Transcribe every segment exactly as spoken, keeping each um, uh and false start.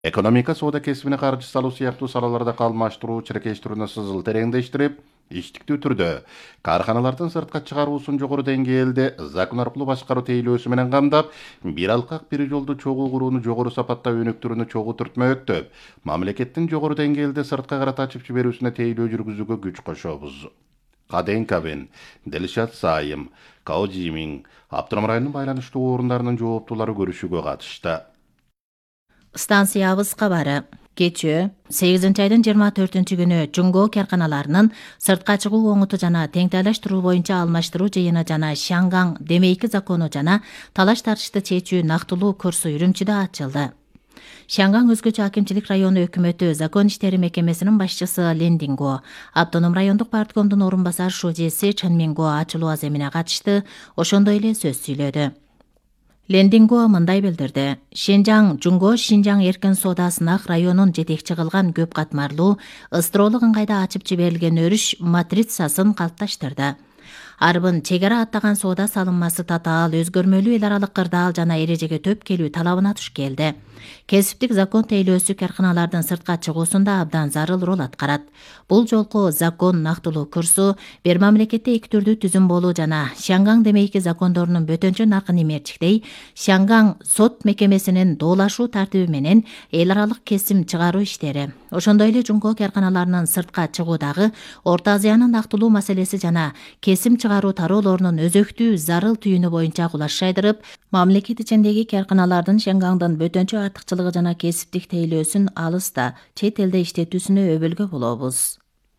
Ekonomika соода кесибине каржы салуу сыяктуу салаларда калмаштыруу, чиркештирүүнү сызыл тереңдештирип, иштиктүү түрдө каарханалардын сыртка чыгаруусун жогору деңгээлде закон аркылуу башкаруу тейлөөсү менен камдап, бир алкак бир жолду чогуу курууну жогору сапатта өнүктүрүүнү чогуу түртмөктөп, мамлекеттин жогору деңгээлде сыртка карата ачып жиберүүсүнө тейлөө жүргүзүүгө күч кошобуз. Каден Кабен, Делишат Сайым, Као Жимин, Аптырам районунун байланыштуу орундарынын жооптуулары көрүшүүгө катышты. Станциябыз кабары. Кечөө сегизинчи айдын жыйырма төртүнчү күнү Жуңго карканаларынын сыртка чыгуу оңуту жана теңтайлаштыруу боюнча алмаштыруу жыйыны жана Шангаң демейки закону жана талаш тартышты чечүү нактылуу курсу Үрүмчүдө ачылды. Шангаң өзгөчө акимчилик району өкмөтү закон иштери мекемесинин башчысы Лен Динго, автоном райондук парткомдун орун басар шужеси Чен Минго ачылуу аземине катышты, ошондой эле сөз сүйлөдү. Лен Динго мындай билдирди. Шенжаң Жуңго Шинжаң эркин соодасынак районун жетекчи кылган көп катмарлуу ыстыроолук ыңгайда ачып жиберилген өрүш матрицасын калыпташтырды. Арбын чегара аттаган соода салынмасы татаал, өзгөрмөлүү эл аралык кырдаал жана эрежеге төп келүү талабына туш келди. Кесиптик закон тейлөөсү карканалардын сыртка чыгуусунда абдан зарыл роль аткарат. Бул жолку закон нактылуу курсу бир мамлекетте эки түрдүү түзүм болуу жана Шангаң демейки закондорунун бөтөнчө наркын эмерчиктей Шангаң сот мекемесинин доолашуу тартиби менен эл аралык кесим чыгаруу иштери. Ошондой эле Жуңго карканаларынын сыртка чыгуудагы Орто Азиянын нактылуу маселеси жана кесим чыгаруу тароолорунун өзөктүү зарыл түйүнү боюнча кулаш жайдырып, мамлекет ичиндеги карканалардын Шангаңдын бөтөнчө артыкчылыгы жана кесиптик тейлөөсүн алыста, чет элде иштетүүсүнө өбөлгө болобуз.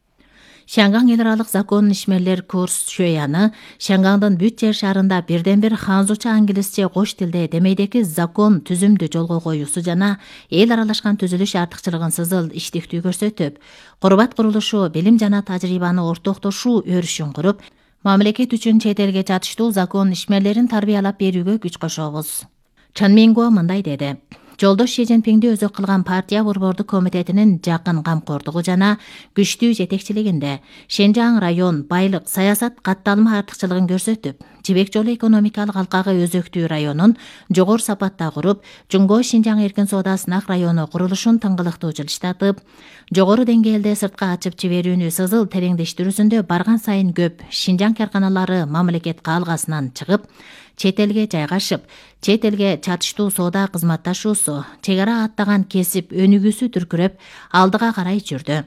Шангаң эл аралык закон ишмерлер курс Шөяны Шангаңдын бүт жер шарында бирден бир ханзуча англисче кош тилде демейдеки закон түзүмдү жолго коюусу жана эл аралашкан түзүлүш артыкчылыгын сызыл иштиктүү көрсөтүп, курбат курулушу, билим жана тажрыйбаны ортоктошуу өрүшүн куруп, мамлекет үчүн чет элге чатыштуу закон ишмерлерин тарбиялап берүүгө күч кошобуз. Чен Минго мындай деди. Жолдош Ши Цзиньпинди өзөк кылган партия борбордук комитетинин жакын камкордугу жана күчтүү жетекчилигинде Шенжаң район байлык саясат катталма артыкчылыгын көрсөтүп, жибек жолу экономикалык алкагы өзөктүү районун жогору сапатта куруп, Жуңго Шинжаң эркин соодасынак району курулушун тыңгылыктуу жылыштатып, жогору деңгээлде сыртка ачып жиберүүнү сызыл тереңдештирүүсүндө барган сайын көп Шинжаң карканалары мамлекет каалгасынан чыгып, чет элге жайгашып, чет элге чатыштуу соода кызматташуусу, чегара аттаган кесип өнүгүүсү дүркүрөп, алдыга карай жүрдү.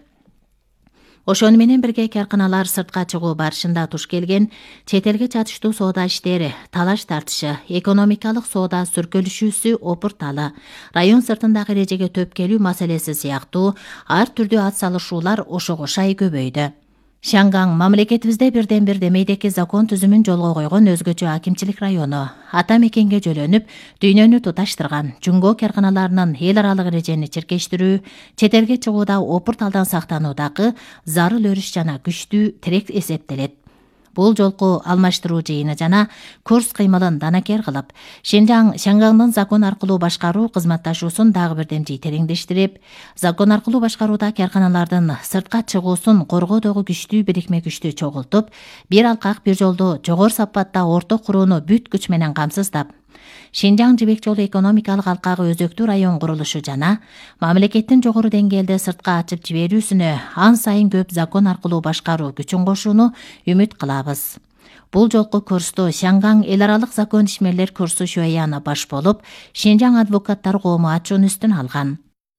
Ошону менен бирге карканалар сыртка чыгуу барышында туш келген чет элге чатыштуу соода иштери, талаш тартышы, экономикалык соода сүркөлүшүүсү опурталы, район сыртындагы эрежеге төп келүү маселеси сыяктуу ар түрдүү ат салышуулар ошого шай көбөйдү. Шангаң мамлекетибизде бирден бир демейдеки закон түзүмүн жолго койгон өзгөчө акимчилик району. Ата мекенге жөлөнүп, дүйнөнү туташтырган Жуңго карканаларынын эл аралык эрежени чиркештирүү, чет элге чыгууда опурталдан сактануудагы зарыл өрүш жана күчтүү тирек эсептелет. Бул жолку алмаштыруу жыйыны жана курс кыймылын данакер кылып, Шенжаң Шангаңдын закон аркылуу башкаруу кызматташуусун дагы бирден жий тереңдештирип, закон аркылуу башкарууда карканалардын сыртка чыгуусун коргоодогу күчтүү бирикме күчтү чогултуп, бир алкак бир жолду жогору сапатта орто курууну бүт күч менен камсыздап, Шинжаң жибек жолу экономикалык алкагы өзөктүү район курулушу жана мамлекеттин жогору деңгээлде сыртка ачып жиберүүсүнө ан сайын көп закон аркылуу башкаруу күчүн кошууну үмүт кылабыз. Бул жолку курсту Шангаң эл аралык закон ишмерлер курсу Шөяны баш болуп, Шинжаң адвокаттар коому ачуун үстүн алган.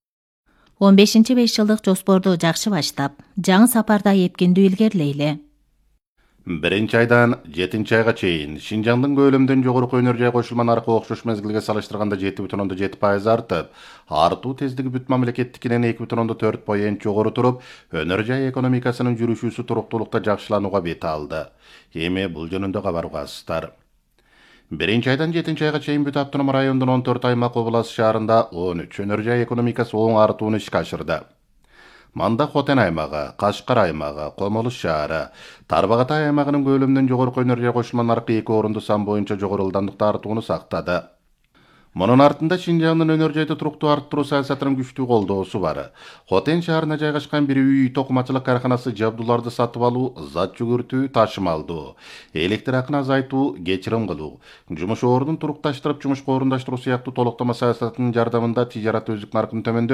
он бешинчи беш жылдык жоспорду жакшы баштап, жаңы сапарда эпкиндүү илгерилейли. Биринчи айдан жетинчи айга чейин Шинжаңдын көлөмдөн жогорку өнөр жай кошулма наркы окшош мезгилге салыштырганда жети бүтүн ондон жети пайыз артып, артуу тездиги бүт мамлекеттикинен эки бүтүн ондон төрт поент жогору туруп, өнөр жай экономикасынын жүрүшүүсү туруктуулукта жакшыланууга бет алды. Эми бул жөнүндө кабар угасыздар. Биринчи айдан жетинчи айга чейин бүт автоном райондун он төрт аймак область шаарында он үч өнөр жай экономикасы оң артууну ишке ашырды. Манда Хотен аймагы, Кашкар аймагы, Комолуш шаары, Тарбагатай аймагынын көлөмүнөн жогорку өнөр жай кошулма наркы эки орунду сан боюнча жогору ылдамдыкта артууну сактады. Мунун артында Шинжаңдын өнөр жайды туруктуу арттыруу саясатынын күчтүү колдоосу бар. Хотен шаарына жайгашкан бир үй токумачылык карканасы жабдууларды сатып алуу, зат жүгүртүү, ташымалдоо, электр акын азайтуу, кечирим кылуу, жумуш ордун турукташтырып жумушка орундаштыруу сыяктуу толуктама саясатынын жардамында тижарат өздүк наркын төмөндө